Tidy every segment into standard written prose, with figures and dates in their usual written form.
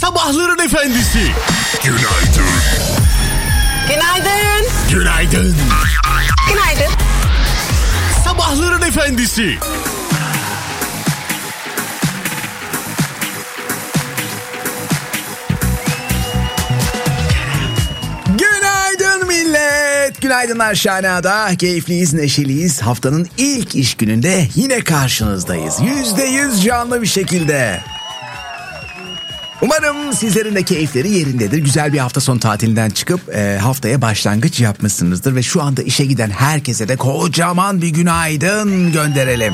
Sabahların efendisi. Günaydın. Günaydın. Günaydın. Günaydın. Sabahların efendisi. Günaydın millet. Günaydınlar Şahana'da. Keyifliyiz, neşeliyiz. Haftanın ilk iş gününde yine karşınızdayız. %100 canlı bir şekilde. Umarım sizlerin de keyifleri yerindedir. Güzel bir hafta sonu tatilinden çıkıp haftaya başlangıç yapmışsınızdır. Ve şu anda işe giden herkese de kocaman bir günaydın gönderelim.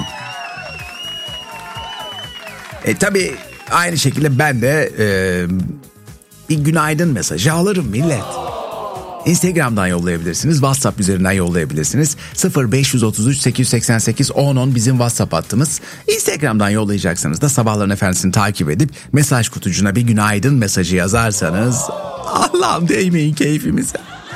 Tabii aynı şekilde ben de bir günaydın mesajı alırım millet. Instagram'dan yollayabilirsiniz, WhatsApp üzerinden yollayabilirsiniz. 0533 888 1010 bizim WhatsApp hattımız. Instagram'dan yollayacaksanız da Sabahların Efendisi'ni takip edip mesaj kutucuğuna bir günaydın mesajı yazarsanız Allah'ım değmeyin keyfimize.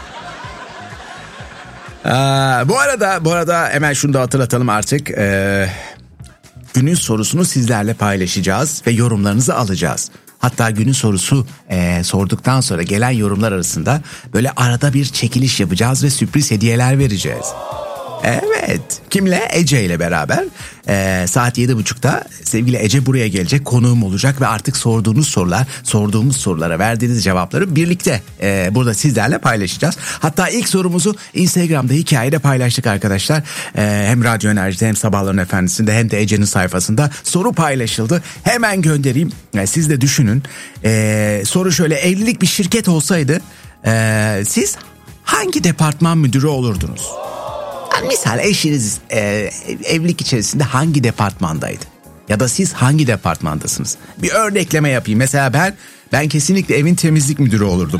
Bu arada hemen şunu da hatırlatalım artık. Günün sorusunu sizlerle paylaşacağız ve yorumlarınızı alacağız. Hatta günün sorusu sorduktan sonra gelen yorumlar arasında böyle arada bir çekiliş yapacağız ve sürpriz hediyeler vereceğiz. Evet. Kimle? Ece ile beraber saat 7.30'da sevgili Ece buraya gelecek, konuğum olacak ve artık sorduğumuz sorulara verdiğiniz cevapları birlikte burada sizlerle paylaşacağız. Hatta ilk sorumuzu Instagram'da hikayede paylaştık arkadaşlar. Hem Radyo Enerji'de hem Sabahların Efendisi'nde hem de Ece'nin sayfasında soru paylaşıldı. Hemen göndereyim. Siz de düşünün. Soru şöyle: evlilik bir şirket olsaydı siz hangi departman müdürü olurdunuz? Yani misal eşiniz evlilik içerisinde hangi departmandaydı? Ya da siz hangi departmandasınız? Bir örnekleme yapayım. Mesela ben kesinlikle evin temizlik müdürü olurdum.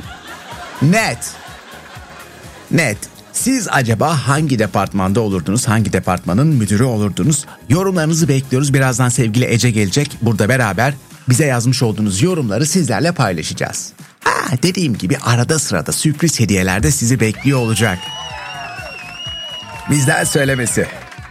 Net. Siz acaba hangi departmanda olurdunuz? Hangi departmanın müdürü olurdunuz? Yorumlarınızı bekliyoruz. Birazdan sevgili Ece gelecek. Burada beraber bize yazmış olduğunuz yorumları sizlerle paylaşacağız. Dediğim gibi arada sırada sürpriz hediyeler de sizi bekliyor olacak. Bizden söylemesi.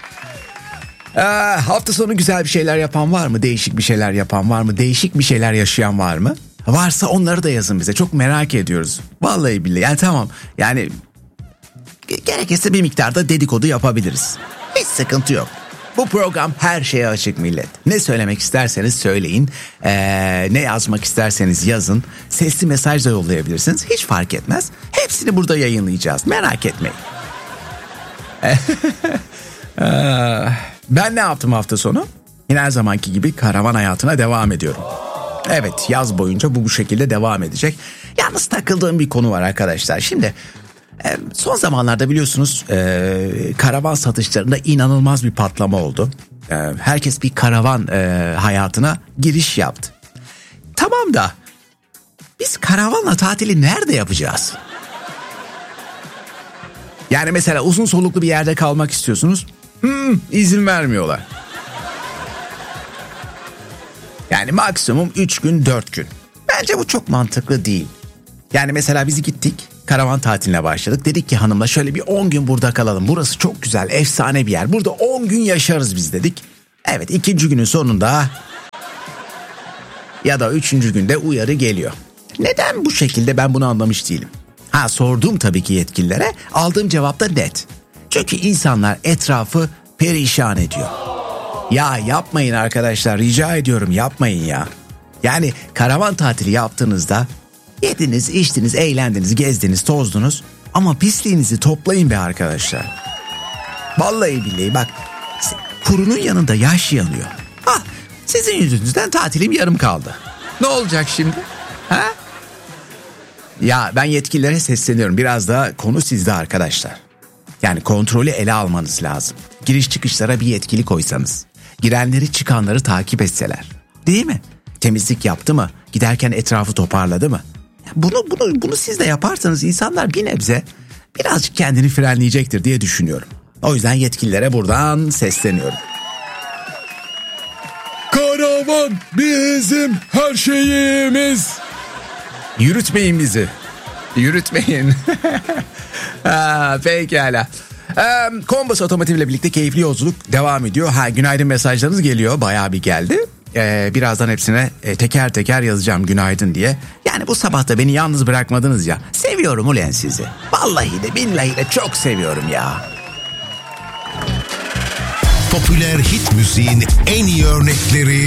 Hafta sonu güzel bir şeyler yapan var mı? Değişik bir şeyler yapan var mı? Değişik bir şeyler yaşayan var mı? Varsa onları da yazın bize. Çok merak ediyoruz. Vallahi billahi. Yani tamam. Yani gerekirse bir miktarda dedikodu yapabiliriz. Hiç sıkıntı yok. Bu program her şeye açık millet. Ne söylemek isterseniz söyleyin. Ne yazmak isterseniz yazın. Sesli mesaj da yollayabilirsiniz. Hiç fark etmez. Hepsini burada yayınlayacağız. Merak etmeyin. Ben ne yaptım hafta sonu? Yine her zamanki gibi karavan hayatına devam ediyorum. Evet, yaz boyunca bu şekilde devam edecek. Yalnız takıldığım bir konu var arkadaşlar. Şimdi son zamanlarda biliyorsunuz karavan satışlarında inanılmaz bir patlama oldu. Herkes bir karavan hayatına giriş yaptı. Tamam da biz karavanla tatili nerede yapacağız? Yani mesela uzun soluklu bir yerde kalmak istiyorsunuz. İzin vermiyorlar. Yani maksimum 3 gün 4 gün. Bence bu çok mantıklı değil. Yani mesela biz gittik, karavan tatiline başladık. Dedik ki hanımla şöyle bir 10 gün burada kalalım. Burası çok güzel, efsane bir yer. Burada 10 gün yaşarız biz dedik. Evet, 2. günün sonunda ya da 3. günde uyarı geliyor. Neden bu şekilde, ben bunu anlamış değilim. Sordum tabii ki yetkililere. Aldığım cevap da net. Çünkü insanlar etrafı perişan ediyor. Ya yapmayın arkadaşlar, rica ediyorum, yapmayın ya. Yani karavan tatili yaptığınızda yediniz, içtiniz, eğlendiniz, gezdiniz, tozdunuz. Ama pisliğinizi toplayın be arkadaşlar. Vallahi billahi bak, kurunun yanında yaş yanıyor. Sizin yüzünüzden tatilim yarım kaldı. Ne olacak şimdi? Ya ben yetkililere sesleniyorum. Biraz da konu sizde arkadaşlar. Yani kontrolü ele almanız lazım. Giriş çıkışlara bir yetkili koysanız. Girenleri çıkanları takip etseler. Değil mi? Temizlik yaptı mı? Giderken etrafı toparladı mı? Bunu siz de yaparsanız insanlar bir nebze birazcık kendini frenleyecektir diye düşünüyorum. O yüzden yetkililere buradan sesleniyorum. Karavan bizim her şeyimiz. Yürütmeyin bizi. Yürütmeyin. Pekala. Kombos Otomotiv ile birlikte keyifli yolculuk devam ediyor. Günaydın mesajlarınız geliyor. Bayağı bir geldi. birazdan hepsine teker teker yazacağım günaydın diye. Yani bu sabah da beni yalnız bırakmadınız ya. Seviyorum ulen sizi. Vallahi de billahi de çok seviyorum ya. Popüler hit müziğin en iyi örnekleri